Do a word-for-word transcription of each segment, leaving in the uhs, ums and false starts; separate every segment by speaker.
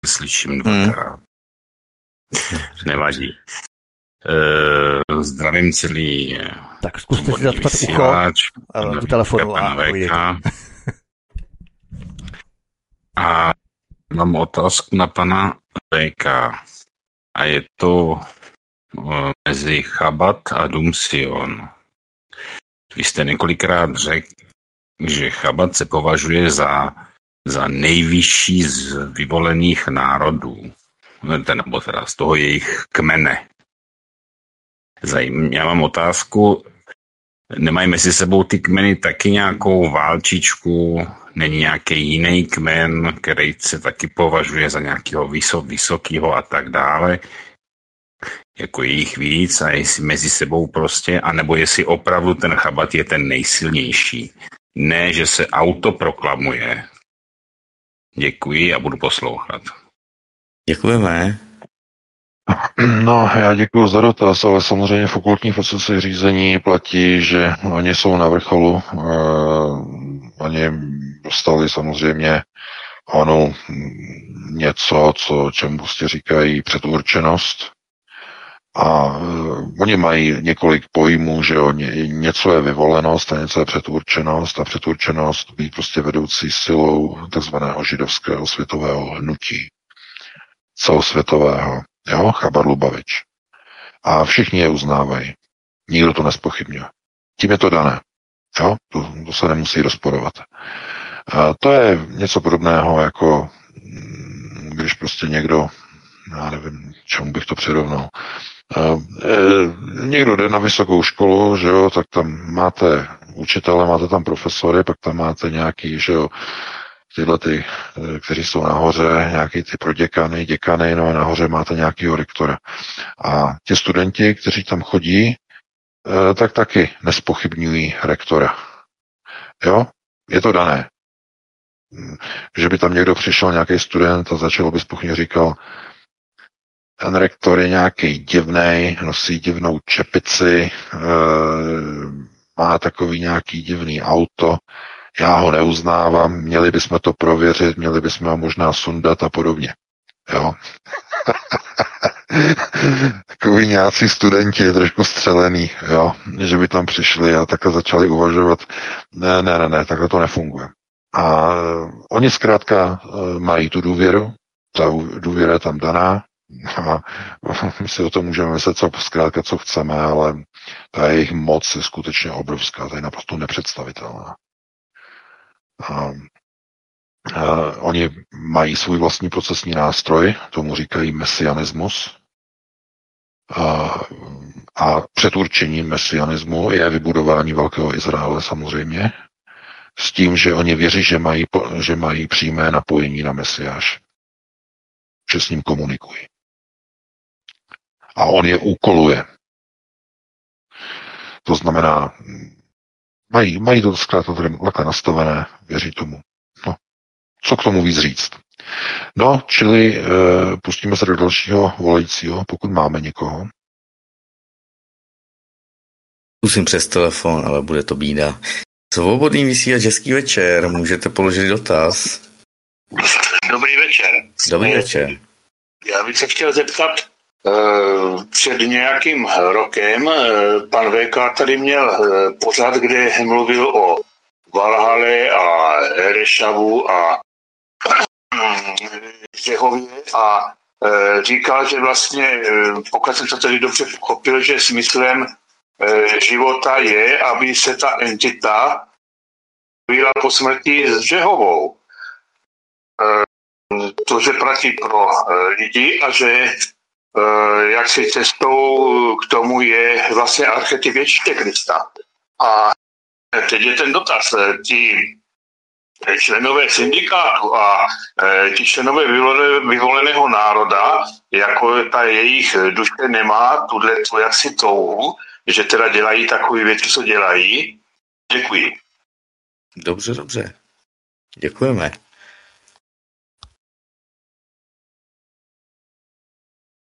Speaker 1: slyším dvakrát. Hmm. Nevadí. E, zdravím celý.
Speaker 2: Tak zkuste si zaspat ucho u telefonu a
Speaker 1: A mám otázku na pana V K. A je to mezi Chabad a Dům Sion. Vy jste několikrát řekl, že Chabad se považuje za, za nejvyšší z vyvolených národů. Nebo teda z toho jejich kmene. Zajím, já mám otázku, nemají mezi sebou ty kmeny taky nějakou válčičku, není nějaký jiný kmen, který se taky považuje za nějakého vysok, vysokého a tak dále, jako je jich víc a jestli mezi sebou prostě, anebo jestli opravdu ten Chabad je ten nejsilnější. Ne, že se autoproklamuje. Děkuji a budu poslouchat.
Speaker 3: Děkujeme.
Speaker 4: No, já děkuji za dotaz, ale samozřejmě v okultní procesy řízení platí, že oni jsou na vrcholu. Uh, oni dostali samozřejmě ano, něco, co, čemu prostě říkají předurčenost. A uh, oni mají několik pojmů, že jo, ně, něco je vyvolenost a něco je předurčenost a předurčenost být prostě vedoucí silou takzvaného židovského světového hnutí celosvětového. Jo, Chabad Lubavič. A všichni je uznávají. Nikdo to nespochybňuje. Tím je to dané. Jo, to, to se nemusí rozporovat. A to je něco podobného, jako když prostě někdo, já nevím, čemu bych to přirovnal, e, někdo jde na vysokou školu, že jo, tak tam máte učitele, máte tam profesory, pak tam máte nějaký, že jo, tyhle ty, kteří jsou nahoře, nějaký ty proděkany, děkany, no a nahoře máte nějakýho rektora. A ti studenti, kteří tam chodí, tak taky nespochybňují rektora. Jo? Je to dané. Že by tam někdo přišel, nějaký student a začal by spochybně říkal, ten rektor je nějaký divnej, nosí divnou čepici, má takový nějaký divný auto, já ho neuznávám, měli bychom to prověřit, měli bychom ho možná sundat a podobně. Jo. Takový nějací studenti, trošku střelený, jo, že by tam přišli a takhle začali uvažovat, ne, ne, ne, ne, takhle to nefunguje. A oni zkrátka mají tu důvěru, ta důvěra je tam daná a my si o tom můžeme myslet, co, zkrátka, co chceme, ale ta jejich moc je skutečně obrovská, to je naprosto nepředstavitelná. A, a oni mají svůj vlastní procesní nástroj, tomu říkají mesianismus. A, a předurčením mesianismu je vybudování Velkého Izraele samozřejmě, s tím, že oni věří, že mají, že mají přímé napojení na Mesiáš, že s ním komunikují. A on je úkoluje. To znamená, Mají, mají to zkrátka takhle nastavené, věří tomu. No, co k tomu víc říct? No, čili e, pustíme se do dalšího volajícího, pokud máme někoho.
Speaker 3: Zkusím přes telefon, ale bude to bída. Svobodný vysílač, hezký večer, můžete položit dotaz.
Speaker 5: Dobrý večer.
Speaker 3: Dobrý večer.
Speaker 5: Já bych se chtěl zeptat, před nějakým rokem pan V K tady měl pořad, kde mluvil o Valhale a Erešavu a Žehově a říkal, že vlastně, pokud jsem to tady dobře pochopil, že smyslem života je, aby se ta entita byla po smrti s Žehovou. To, že platí pro lidi a že jak si cestou k tomu je vlastně archetyp Ježíše Krista. A teď je ten dotaz. Ti členové syndikátu a ti členové vyvoleného národa, jako ta jejich duše nemá tuhle tu jaksi touhu, že teda dělají takové věci, co dělají. Děkuji.
Speaker 3: Dobře, dobře. Děkujeme.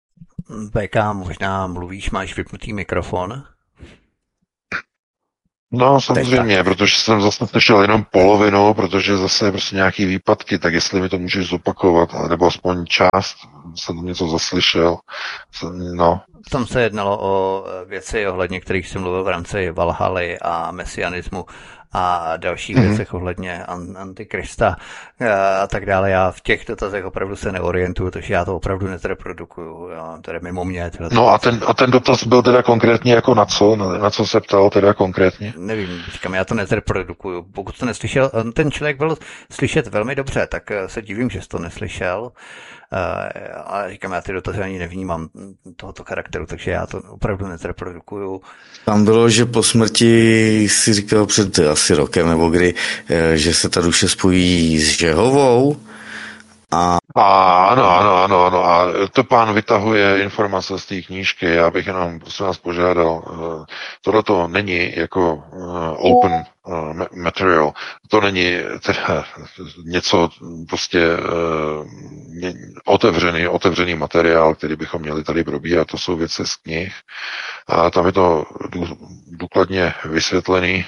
Speaker 2: P K, možná mluvíš, máš vypnutý mikrofon?
Speaker 4: No samozřejmě, tak. Protože jsem zase slyšel jenom polovinu, protože zase prostě nějaký výpadky, tak jestli mi to můžeš zopakovat, nebo aspoň část, jsem něco zaslyšel, no.
Speaker 2: Tam se jednalo o věci, ohledně kterých jsem mluvil v rámci Valhaly a mesianismu a dalších mm-hmm. věcech ohledně antikrista a tak dále. Já v těch dotazech opravdu se neorientuju, takže já to opravdu nezreprodukuju. To je mimo mě.
Speaker 4: No a ten, a ten dotaz byl teda konkrétně jako na co? Na, na co se ptal teda konkrétně?
Speaker 2: Nevím, říkám, já to nezreprodukuju. Pokud to neslyšel, ten člověk byl slyšet velmi dobře, tak se divím, že jsi to neslyšel. Ale říkám, já ty dotazy ani nevnímám tohoto charakteru, takže já to opravdu nezreprodukuju.
Speaker 3: Tam bylo, že po smrti si říkal před asi rokem nebo kdy, že se ta duše spojí s Žehovou. A...
Speaker 4: a ano, ano, ano, ano. A to pán vytahuje informace z té knížky. Já bych jenom prosím vás požádal. Tohle to není jako open material. To není teda něco prostě otevřený, otevřený materiál, který bychom měli tady probírat. To jsou věci z knih. A tam je to důkladně vysvětlený,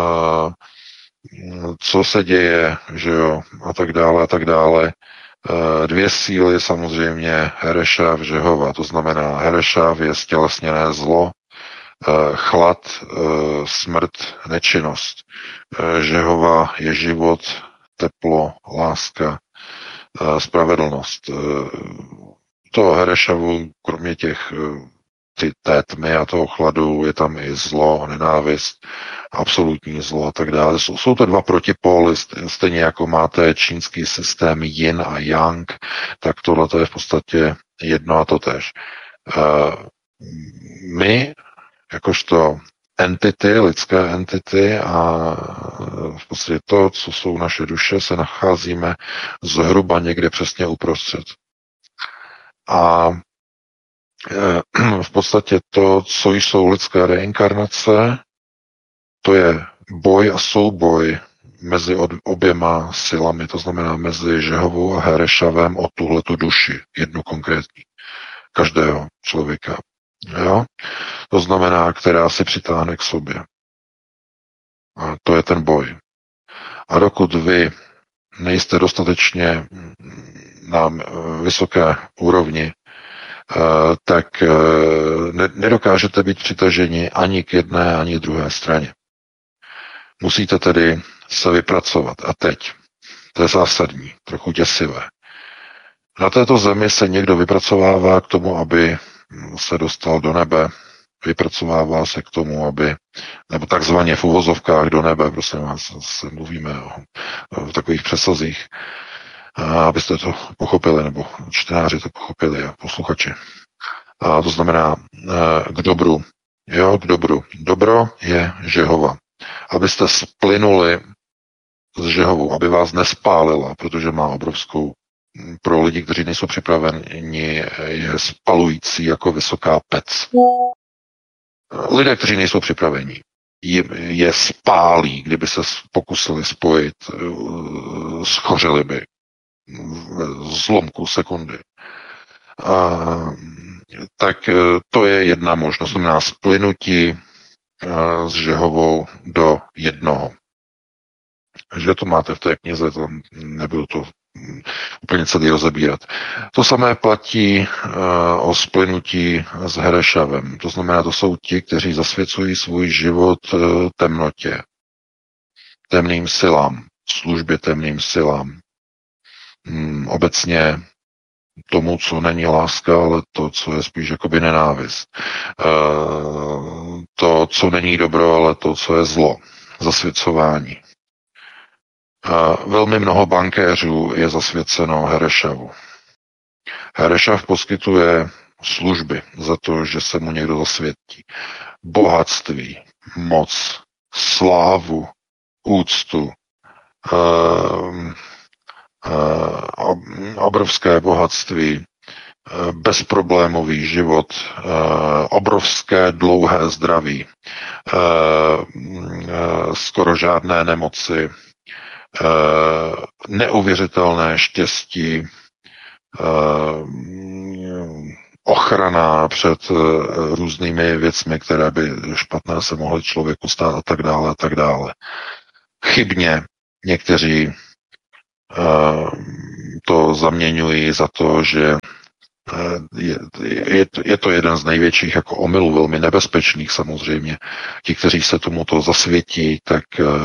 Speaker 4: co se děje, že jo, a tak dále, a tak dále. Dvě síly samozřejmě Herešav, Žehova, to znamená Herešav je stělesněné zlo, chlad, smrt, nečinnost. Žehova je život, teplo, láska, spravedlnost. To Herešavu, kromě těch ty té tmy a toho chladu, je tam i zlo, nenávist, absolutní zlo a tak dále. Jsou, jsou to dva protipóly, stejně jako máte čínský systém yin a yang, tak tohle je v podstatě jedno a to též. My, jakožto entity, lidské entity a v podstatě to, co jsou naše duše, se nacházíme zhruba někde přesně uprostřed. A v podstatě to, co jsou lidské reinkarnace, to je boj a souboj mezi oběma silami, to znamená mezi Žehovou a Herešavem o tuhletu duši, jednu konkrétní, každého člověka. Jo? To znamená, která si přitáhne k sobě. A to je ten boj. A dokud vy nejste dostatečně na vysoké úrovni, Uh, tak uh, ne, nedokážete být přitaženi ani k jedné, ani k druhé straně. Musíte tedy se vypracovat. A teď, to je zásadní, trochu děsivé. Na této zemi se někdo vypracovává k tomu, aby se dostal do nebe, vypracovává se k tomu, aby, nebo takzvaně v uvozovkách do nebe, prosím vás, se mluvíme o, o takových přesazích, a abyste to pochopili, nebo čtenáři to pochopili a posluchači. A to znamená k dobru. Jo, k dobru. Dobro je Žehova. Abyste splynuli s Žehovou, aby vás nespálila, protože má obrovskou, pro lidi, kteří nejsou připraveni, je spalující jako vysoká pec. Lidé, kteří nejsou připraveni, je, je spálí, kdyby se pokusili spojit, schořeli by zlomku sekundy. A, tak to je jedna možnost, znamená splynutí s Žehovou do jednoho. Že to máte v té knize, to nebudu to úplně celý rozebírat. To samé platí uh, o splynutí s Herešavem. To znamená, to jsou ti, kteří zasvěcují svůj život uh, temnotě, temným silám, službě temným silám. Hmm, obecně tomu, co není láska, ale to, co je spíš jakoby nenávist. Uh, to, co není dobro, ale to, co je zlo. Zasvěcování. Uh, velmi mnoho bankéřů je zasvěceno Herešavu. Herešav poskytuje služby za to, že se mu někdo zasvětí. Bohatství, moc, slávu, úctu, uh, uh, obrovské bohatství, uh, bezproblémový život, uh, obrovské dlouhé zdraví, uh, uh, skoro žádné nemoci, Uh, neuvěřitelné štěstí, uh, ochrana před různými věcmi, které by špatné se mohly člověku stát a tak dále a tak dále. Chybně někteří to zaměňují za to, že je, je, je to jeden z největších jako omylů, velmi nebezpečných samozřejmě. Ti, kteří se tomuto zasvětí, tak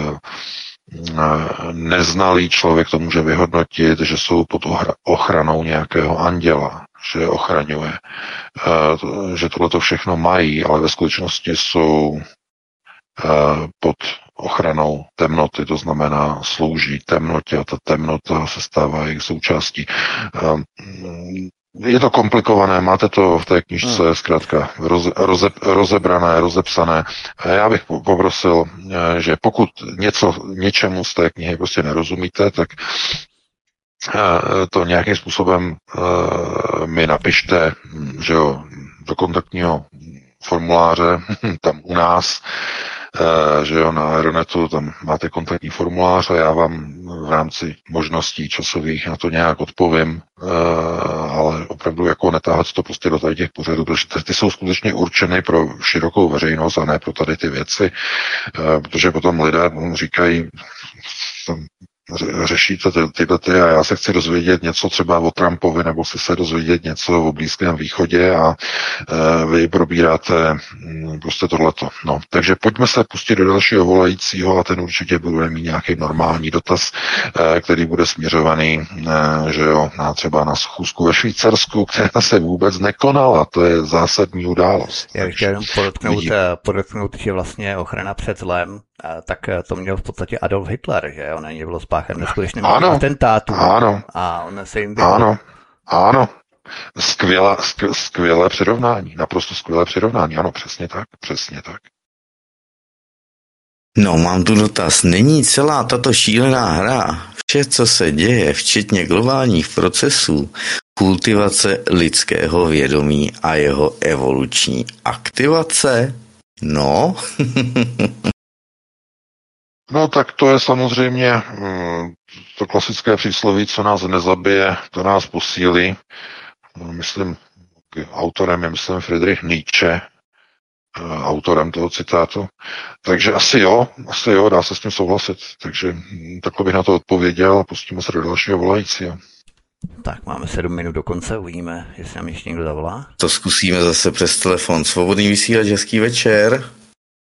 Speaker 4: neznalý člověk to může vyhodnotit, že jsou pod ochranou nějakého anděla, že je ochraňuje, že tohleto všechno mají, ale ve skutečnosti jsou pod ochranou temnoty, to znamená slouží temnotě a ta temnota se stává jejich součástí. Je to komplikované, máte to v té knižce hmm. zkrátka roze, roze, rozebrané, rozepsané. Já bych poprosil, že pokud něco, něčemu z té knihy prostě nerozumíte, tak to nějakým způsobem mi napište, že jo, do kontaktního formuláře tam u nás, že jo, na Aeronetu, tam máte kontaktní formulář a já vám v rámci možností časových na to nějak odpovím, ale opravdu jako netáhat to prostě do tady těch pořadů, protože ty jsou skutečně určeny pro širokou veřejnost a ne pro tady ty věci, protože potom lidé říkají, řešíte ty, tyhle ty a já se chci dozvědět něco třeba o Trumpovi nebo si se dozvědět něco o Blízkém východě a e, vy probíráte m, prostě tohleto. No, takže pojďme se pustit do dalšího volajícího a ten určitě bude mít nějaký normální dotaz, e, který bude směřovaný, e, že jo, na třeba na schůzku ve Švýcarsku, která se vůbec nekonala. To je zásadní událost.
Speaker 2: Já bych chtěl jenom podotknout, podotknout, že vlastně ochrana před zlem, tak to měl v podstatě Adolf Hitler, že on není bylo spáchat neskutečným atentátu.
Speaker 4: Ano,
Speaker 2: a on se jim
Speaker 4: vyhl. Ano, ano. Skvělé, skvělé přirovnání, naprosto skvělé přirovnání, ano, přesně tak, přesně tak.
Speaker 3: No, mám tu dotaz. Není celá tato šílená hra, vše, co se děje, včetně globálních procesů, kultivace lidského vědomí a jeho evoluční aktivace? No...
Speaker 4: No tak to je samozřejmě to klasické přísloví, co nás nezabije, to nás posílí. Myslím, autorem je, myslím, Friedrich Nietzsche, autorem toho citátu. Takže asi jo, asi jo, dá se s tím souhlasit. Takže takhle bych na to odpověděl a pustíme se do dalšího volajícího.
Speaker 2: Tak máme sedm minut do konce, uvidíme, jestli nám ještě někdo zavolá.
Speaker 3: To zkusíme zase přes telefon. Svobodný vysílač, hezký večer.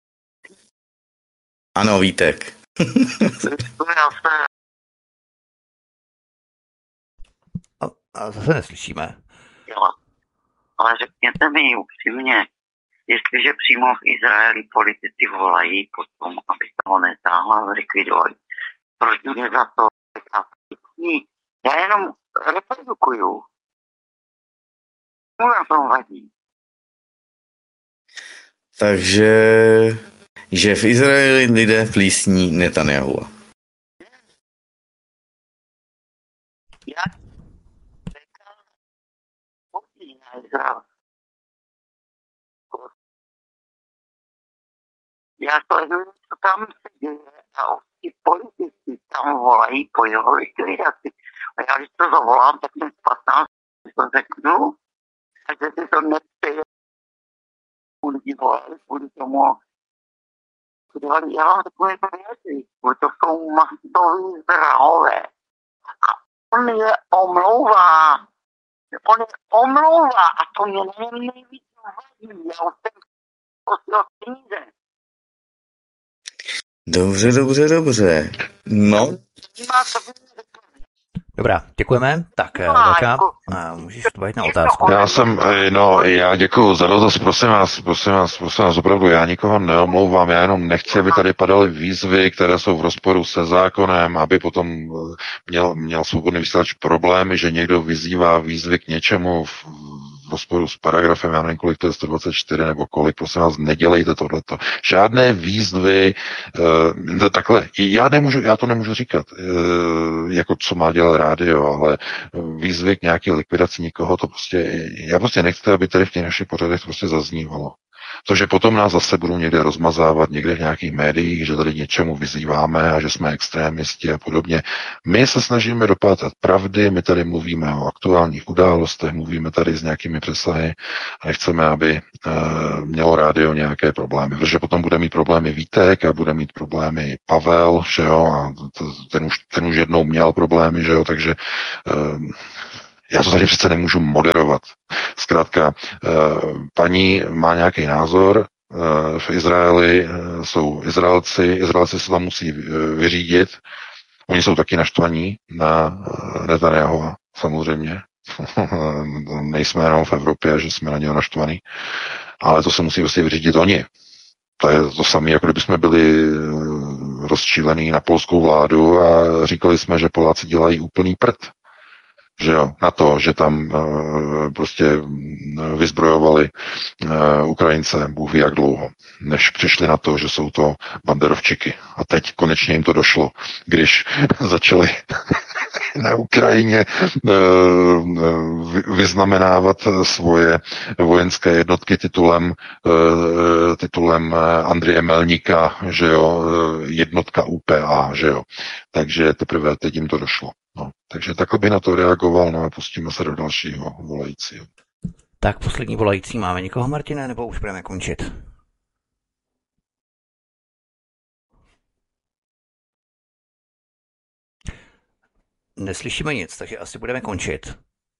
Speaker 3: Ano, Vítek.
Speaker 2: a, a zase neslyšíme.
Speaker 6: Jo, ale řekněte mi upřímně, jestliže přímo v Izraeli politici volají potom, aby se ho netáhla zlikvidovali, proč jde za to? Já jenom reprodukuju. Mu na tom vadí.
Speaker 3: Takže... že v Izraeli lidé plísní Netanyahua.
Speaker 6: Já Já sleduju, co tam se děje a ti politici tam volají po jeho likvidaci. A já když to zavolám, tak mi patnáct to řeknu a že si to nepřeje. Lidi volali kvůli tomu. Já vám takové věci, to jsou masový zrahové. A on je omlouvá. On je omlouvá a to mě nejvíc vadí. Já už jsem posílal peníze.
Speaker 3: Dobře, dobře, dobře. No.
Speaker 2: Dobrá, děkujeme. Tak, Velká, můžeš odpovědět na otázku.
Speaker 4: Já jsem, no, já děkuju za dotaz, prosím vás, prosím vás, prosím vás, opravdu, já nikoho neomlouvám, já jenom nechci, aby tady padaly výzvy, které jsou v rozporu se zákonem, aby potom měl, měl svobodný vysílač problémy, že někdo vyzývá výzvy k něčemu v, v rozporu s paragrafem, já nevím, kolik to je, sto dvacet čtyři nebo kolik, prosím vás, nedělejte tohleto. Žádné výzvy, uh, takhle, já, nemůžu, já to nemůžu říkat, uh, jako co má dělat rádio, ale výzvy k nějaké likvidaci nikoho, to prostě, já prostě nechci, aby tady v těch našich pořadech prostě zaznívalo. To, že potom nás zase budou někde rozmazávat, někde v nějakých médiích, že tady něčemu vyzýváme a že jsme extrémisti a podobně. My se snažíme dopátat pravdy, my tady mluvíme o aktuálních událostech, mluvíme tady s nějakými přesahy a nechceme, aby uh, mělo rádio nějaké problémy, protože potom bude mít problémy Vítek a bude mít problémy Pavel, že jo, a ten už, ten už jednou měl problémy, že jo, takže uh, já to tady přece nemůžu moderovat. Zkrátka, paní má nějaký názor, v Izraeli jsou Izraelci, Izraelci se tam musí vyřídit, oni jsou taky naštvaní na Netanyahova, samozřejmě. Nejsme jenom v Evropě, že jsme na něho naštvaní, ale to se musí prostě vyřídit oni. To je to samé, jako kdybychom byli rozčílení na polskou vládu a říkali jsme, že Poláci dělají úplný prd. Že jo, na to, že tam uh, prostě vyzbrojovali uh, Ukrajince, Bůh ví jak dlouho, než přišli na to, že jsou to banderovčiky. A teď konečně jim to došlo, když začali na Ukrajině uh, vyznamenávat svoje vojenské jednotky titulem, uh, titulem Andreje Melníka, že jo, jednotka U P A, že jo. Takže teprve teď jim to došlo. No, takže takhle by na to reagoval, no a pustíme se do dalšího volajícího.
Speaker 2: Tak poslední volající, máme někoho, Martine, nebo už budeme končit? Neslyšíme nic, takže asi budeme končit.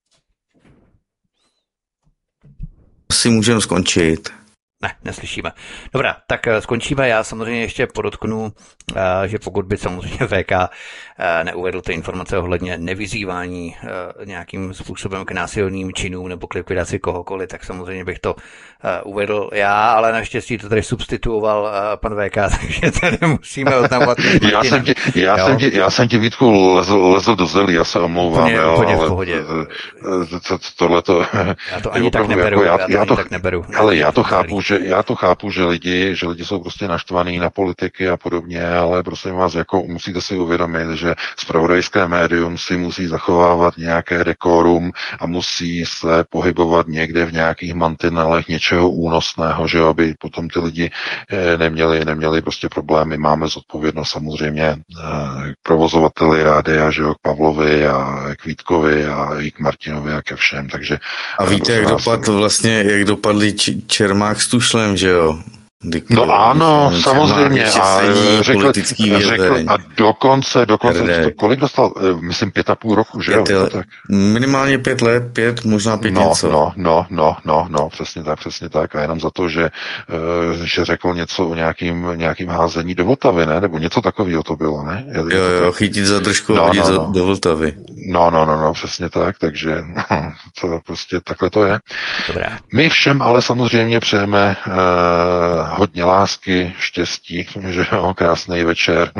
Speaker 3: Asi můžeme skončit.
Speaker 2: Ne, neslyšíme. Dobrá, tak skončíme. Já samozřejmě ještě podotknu, že pokud by samozřejmě V K neuvedl ty informace ohledně nevyzývání nějakým způsobem k násilným činům nebo k likvidaci kohokoliv, tak samozřejmě bych to uvedl já, ale naštěstí to tady substituoval pan V K, takže tady musíme oznamovat.
Speaker 4: já, jsem ti, já, jsem ti, já jsem ti, Vítku, lezl, lezl do zelí, já se omlouvám.
Speaker 2: Úplně,
Speaker 4: jo,
Speaker 2: úplně
Speaker 4: ale
Speaker 2: v pohodě.
Speaker 4: To, tohleto,
Speaker 2: já to ani tak neberu.
Speaker 4: Jako, já,
Speaker 2: já to
Speaker 4: já
Speaker 2: ani
Speaker 4: to,
Speaker 2: tak neberu.
Speaker 4: Ale já to chápu, že, já to chápu, že lidi, že lidi jsou prostě naštvaný na politiky a podobně, ale prosím vás, jako musíte si uvědomit, že zpravodajské médium si musí zachovávat nějaké dekorum a musí se pohybovat někde v nějakých mantinelech něčeho únosného, že aby potom ty lidi neměli, neměli prostě problémy. Máme zodpovědnost samozřejmě k provozovateli rádia, že jo, k Pavlovi a k Vítkovi a i k Martinovi a ke všem, takže...
Speaker 3: A víte, jak dopadl vlastně, jak dopadli Čermák s Tušlem, že jo? Děkuji.
Speaker 4: No ano, samozřejmě. A, řekl, řekl, a dokonce, dokonce, kolik dostal? Myslím pět a půl roku, že
Speaker 3: pět,
Speaker 4: jo? Tak.
Speaker 3: Minimálně pět let, pět, možná pět
Speaker 4: no,
Speaker 3: něco.
Speaker 4: No, no, no, no, no, přesně tak, přesně tak. A jenom za to, že, že řekl něco o nějakým, nějakým házení do Vltavy, ne? Nebo něco takového to bylo, ne? Je,
Speaker 3: jo, jo, chytit za držku a hodit no, no, no. do Vltavy.
Speaker 4: No, no, no, no, přesně tak, takže to prostě takhle to je.
Speaker 2: Dobrá.
Speaker 4: My všem ale samozřejmě přejeme uh, hodně lásky, štěstí, že jo, krásný večer,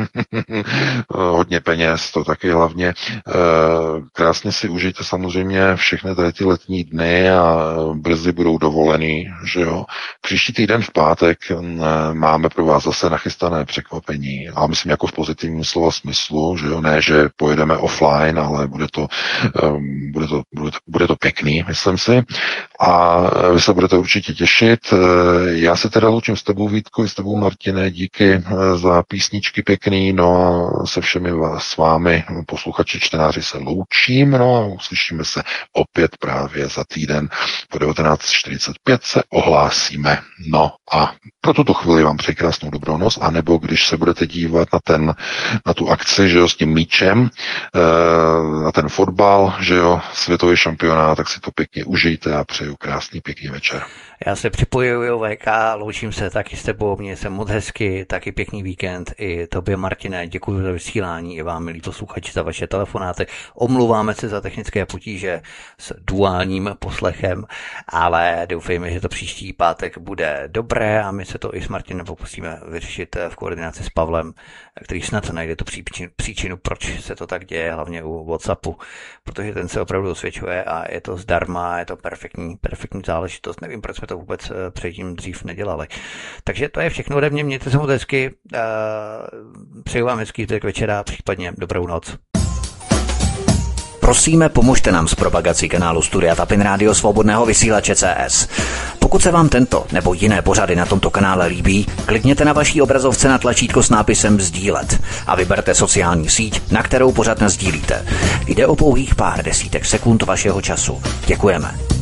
Speaker 4: hodně peněz, to taky hlavně. Krásně si užijte samozřejmě všechny tady ty letní dny a brzy budou dovolený, že jo. Příští týden v pátek máme pro vás zase nachystané překvapení, a myslím jako v pozitivním slova smyslu, že jo, ne, že pojedeme offline, ale bude to, bude to, bude to, bude to pěkný, myslím si. A vy se budete určitě těšit. Já se teda loučím s tebou, Vítku, s tebou, Martine, díky za písničky pěkný, no a se všemi vás, s vámi, posluchači, čtenáři, se loučím, no a uslyšíme se opět právě za týden po devatenáct čtyřicet pět se ohlásíme. No a pro tuto chvíli vám přeji krásnou dobrou noc, anebo když se budete dívat na ten, na tu akci, že jo, s tím míčem, na ten fotbal, že jo, světový šampionát, tak si to pěkně užijte a přeju krásný, pěkný večer.
Speaker 2: Já se připojuju, V K, loučím se taky s tebou, měj se moc hezky, taky pěkný víkend. I tobě, Martine, děkuji za vysílání, i vám, milí posluchači, za vaše telefonáty. Omluváme se za technické potíže s duálním poslechem, ale doufejme, že to příští pátek bude dobré a my se to i s Martinem pokusíme vyřešit v koordinaci s Pavlem, který snad najde tu příčinu, příčinu, proč se to tak děje, hlavně u WhatsAppu, protože ten se opravdu osvědčuje a je to zdarma, je to perfektní, perfektní záležitost. Nevím, proč jsme to vůbec předtím dřív nedělali. Takže to je všechno ode mě, mějte se moc hezky, přeju vám hezký zbytek večera, případně dobrou noc.
Speaker 7: Prosíme, pomožte nám s propagací kanálu Studia Tapin Rádio Svobodného vysílače C S. Pokud se vám tento nebo jiné pořady na tomto kanále líbí, klikněte na vaší obrazovce na tlačítko s nápisem sdílet a vyberte sociální síť, na kterou pořad nasdílíte. Jde o pouhých pár desítek sekund vašeho času. Děkujeme.